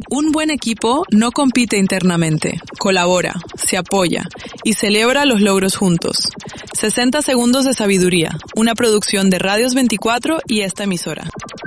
Un buen equipo no compite internamente, colabora, se apoya y celebra los logros juntos. 60 segundos de sabiduría, una producción de Radios 24 y esta emisora.